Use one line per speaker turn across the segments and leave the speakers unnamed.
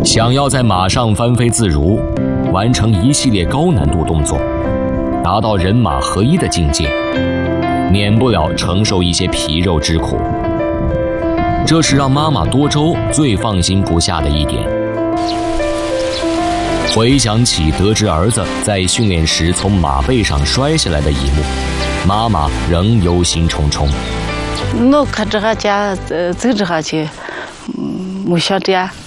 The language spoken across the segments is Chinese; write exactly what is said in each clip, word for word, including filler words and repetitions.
想要在马上翻飞自如，完成一系列高难度动作，达到人马合一的境界，免不了承受一些皮肉之苦。这是让妈妈多周最放心不下的一点。回想起得知儿子在训练时从马背上摔下来的一幕，妈妈仍忧心忡忡。
我看这个家呃走这下去，嗯，没晓得呀。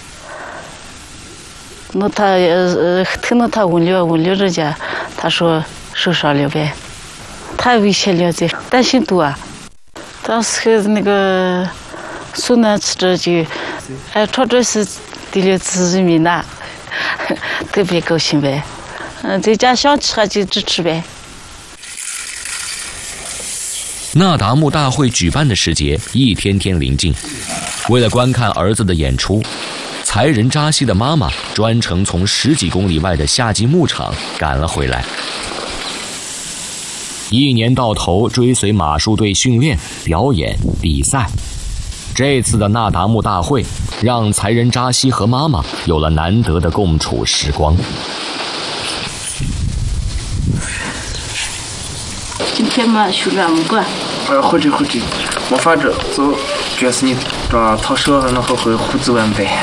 那他呃听到他问了问了人家，他说受伤了呗，太危险了，这担心多啊。当时那个苏南吃着就，哎，穿着是第六次移民呐，特别高兴呗。嗯，在家想吃还就只吃呗。
那达慕大会举办的时节一天天临近，为了观看儿子的演出，才人扎西的妈妈专程从十几公里外的夏季牧场赶了回来。一年到头追随马术队训练、表演、比赛，这次的那达慕大会让才人扎西和妈妈有了难得的共处时光。
今天嘛，训练没管。
呃，回去回去，没法子，走，就是你这套车然后会胡子完呗。